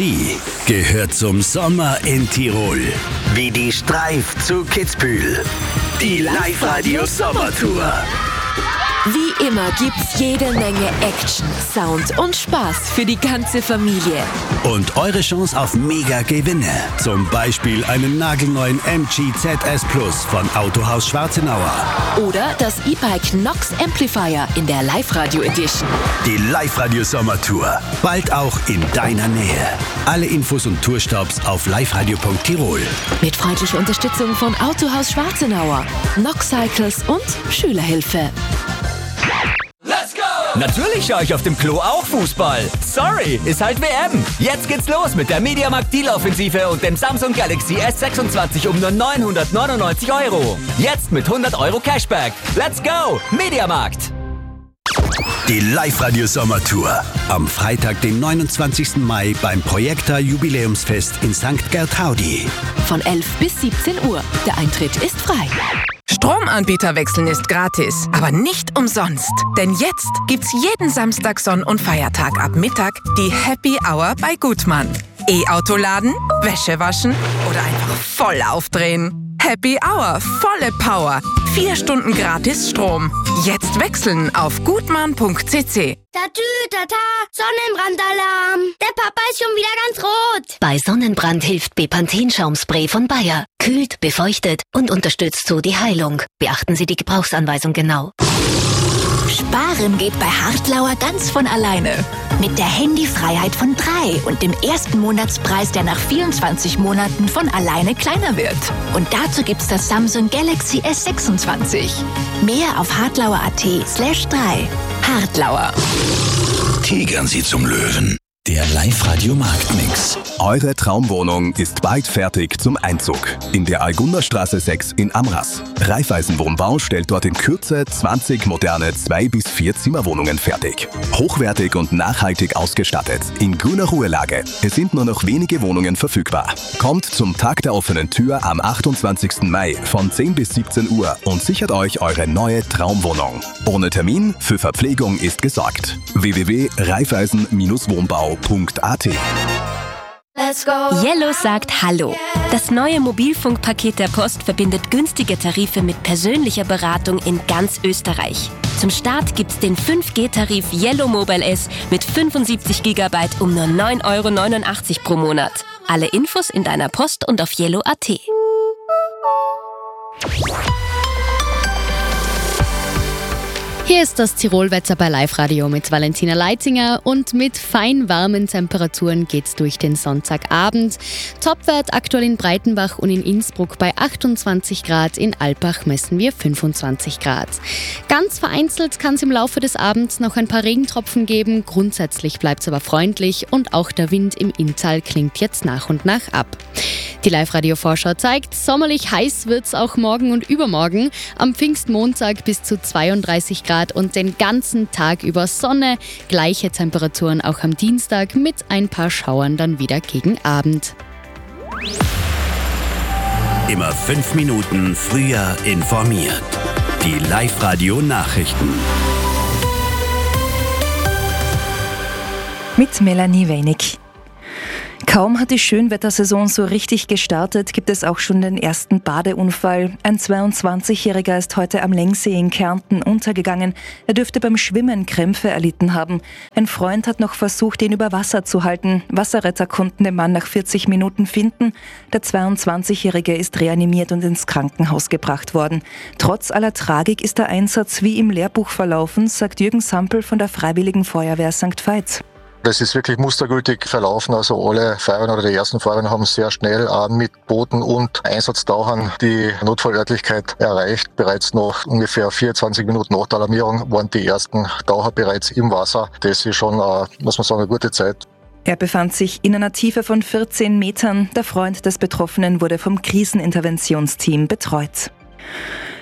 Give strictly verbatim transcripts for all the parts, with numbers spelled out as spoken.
Sie gehört zum Sommer in Tirol. Wie die Streif zu Kitzbühel. Die Live-Radio-Sommertour. Wie immer gibt's jede Menge Action, Sound und Spaß für die ganze Familie. Und eure Chance auf Mega-Gewinne. Zum Beispiel einen nagelneuen M G Z S Plus von Autohaus Schwarzenauer. Oder das E-Bike Nox Amplifier in der Live-Radio Edition. Die Live-Radio-Sommertour. Bald auch in deiner Nähe. Alle Infos und Tourstops auf liveradio punkt tirol. Mit freundlicher Unterstützung von Autohaus Schwarzenauer, Nox Cycles und Schülerhilfe. Natürlich schaue ich auf dem Klo auch Fußball. Sorry, ist halt W M. Jetzt geht's los mit der Mediamarkt Deal-Offensive und dem Samsung Galaxy S sechsundzwanzig um nur neunhundertneunundneunzig Euro. Jetzt mit hundert Euro Cashback. Let's go, Mediamarkt. Die Live-Radio-Sommertour. Am Freitag, den neunundzwanzigsten Mai beim Projekta Jubiläumsfest in Sankt Gertraudi. Von elf bis siebzehn Uhr. Der Eintritt ist frei. Stromanbieter wechseln ist gratis, aber nicht umsonst. Denn jetzt gibt's jeden Samstag, Sonn- und Feiertag ab Mittag die Happy Hour bei Gutmann. E-Auto laden, Wäsche waschen oder einfach voll aufdrehen. Happy Hour, volle Power. Vier Stunden gratis Strom. Jetzt wechseln auf gutmann punkt c c. Tatü, tata, Sonnenbrandalarm. Der Papa ist schon wieder ganz rot. Bei Sonnenbrand hilft Bepanthen-Schaumspray von Bayer. Kühlt, befeuchtet und unterstützt so die Heilung. Beachten Sie die Gebrauchsanweisung genau. Sparen geht bei Hartlauer ganz von alleine. Mit der Handyfreiheit von drei und dem ersten Monatspreis, der nach vierundzwanzig Monaten von alleine kleiner wird. Und dazu gibt's das Samsung Galaxy S sechsundzwanzig. Mehr auf hartlauer.at slash drei. Hartlauer. Tigern Sie zum Löwen. Der Live-Radio-Marktmix. Eure Traumwohnung ist bald fertig zum Einzug. In der Algunderstraße sechs in Amras. Raiffeisen Wohnbau stellt dort in Kürze zwanzig moderne zwei bis vier Zimmerwohnungen fertig. Hochwertig und nachhaltig ausgestattet. In grüner Ruhelage. Es sind nur noch wenige Wohnungen verfügbar. Kommt zum Tag der offenen Tür am achtundzwanzigsten Mai von zehn bis siebzehn Uhr und sichert euch eure neue Traumwohnung. Ohne Termin, für Verpflegung ist gesorgt. w w w punkt raiffeisen wohnbau punkt a t. Let's go. Yellow sagt Hallo. Das neue Mobilfunkpaket der Post verbindet günstige Tarife mit persönlicher Beratung in ganz Österreich. Zum Start gibt's den fünf G Tarif Yellow Mobile S mit fünfundsiebzig Gigabyte um nur neun Euro neunundachtzig pro Monat. Alle Infos in deiner Post und auf yellow punkt a t. Hier ist das Tirolwetter bei Live-Radio mit Valentina Leitinger und mit fein warmen Temperaturen geht's durch den Sonntagabend. Topwert aktuell in Breitenbach und in Innsbruck bei achtundzwanzig Grad, in Alpbach messen wir fünfundzwanzig Grad. Ganz vereinzelt kann es im Laufe des Abends noch ein paar Regentropfen geben, grundsätzlich bleibt es aber freundlich und auch der Wind im Inntal klingt jetzt nach und nach ab. Die Live-Radio-Vorschau zeigt, sommerlich heiß wird's auch morgen und übermorgen. Am Pfingstmontag bis zu zweiunddreißig Grad und den ganzen Tag über Sonne. Gleiche Temperaturen auch am Dienstag mit ein paar Schauern dann wieder gegen Abend. Immer fünf Minuten früher informiert. Die Live-Radio-Nachrichten. Mit Melanie Weinig. Kaum hat die Schönwettersaison so richtig gestartet, gibt es auch schon den ersten Badeunfall. Ein zweiundzwanzigjähriger ist heute am Längsee in Kärnten untergegangen. Er dürfte beim Schwimmen Krämpfe erlitten haben. Ein Freund hat noch versucht, ihn über Wasser zu halten. Wasserretter konnten den Mann nach vierzig Minuten finden. Der zweiundzwanzigjährige ist reanimiert und ins Krankenhaus gebracht worden. Trotz aller Tragik ist der Einsatz wie im Lehrbuch verlaufen, sagt Jürgen Sampel von der Freiwilligen Feuerwehr Sankt Veit. Das ist wirklich mustergültig verlaufen. Also alle Feuerwehren oder die ersten Feuerwehren haben sehr schnell äh, mit Booten und Einsatzdauchern die Notfallörtlichkeit erreicht. Bereits nach ungefähr vierundzwanzig Minuten nach der Alarmierung waren die ersten Taucher bereits im Wasser. Das ist schon, äh, muss man sagen, eine gute Zeit. Er befand sich in einer Tiefe von vierzehn Metern. Der Freund des Betroffenen wurde vom Kriseninterventionsteam betreut.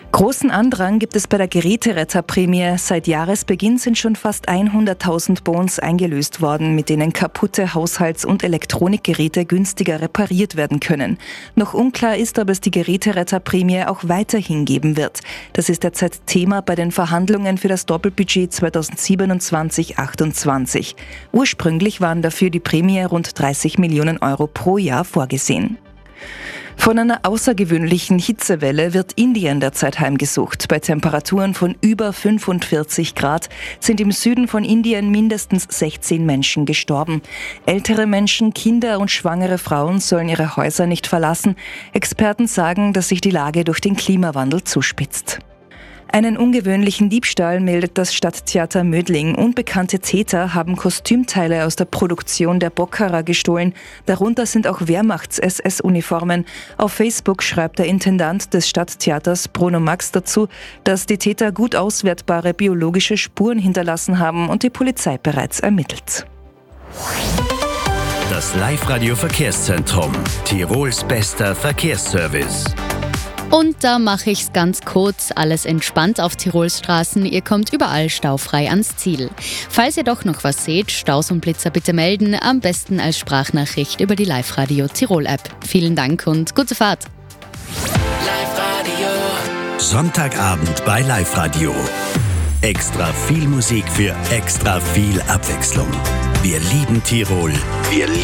Großen Andrang gibt es bei der Geräteretterprämie. Seit Jahresbeginn sind schon fast hunderttausend Bons eingelöst worden, mit denen kaputte Haushalts- und Elektronikgeräte günstiger repariert werden können. Noch unklar ist, ob es die Geräteretterprämie auch weiterhin geben wird. Das ist derzeit Thema bei den Verhandlungen für das Doppelbudget zweitausendsiebenundzwanzig achtundzwanzig. Ursprünglich waren dafür die Prämie rund dreißig Millionen Euro pro Jahr vorgesehen. Von einer außergewöhnlichen Hitzewelle wird Indien derzeit heimgesucht. Bei Temperaturen von über fünfundvierzig Grad sind im Süden von Indien mindestens sechzehn Menschen gestorben. Ältere Menschen, Kinder und schwangere Frauen sollen ihre Häuser nicht verlassen. Experten sagen, dass sich die Lage durch den Klimawandel zuspitzt. Einen ungewöhnlichen Diebstahl meldet das Stadttheater Mödling. Unbekannte Täter haben Kostümteile aus der Produktion der Boccarat gestohlen. Darunter sind auch Wehrmachts-S S-Uniformen. Auf Facebook schreibt der Intendant des Stadttheaters Bruno Max dazu, dass die Täter gut auswertbare biologische Spuren hinterlassen haben und die Polizei bereits ermittelt. Das Live-Radio Verkehrszentrum. Tirols bester Verkehrsservice. Und da mache ich's ganz kurz, alles entspannt auf Tirols Straßen, ihr kommt überall staufrei ans Ziel. Falls ihr doch noch was seht, Staus und Blitzer bitte melden, am besten als Sprachnachricht über die Live-Radio Tirol-App. Vielen Dank und gute Fahrt. Live-Radio. Sonntagabend bei Live-Radio. Extra viel Musik für extra viel Abwechslung. Wir lieben Tirol. Wir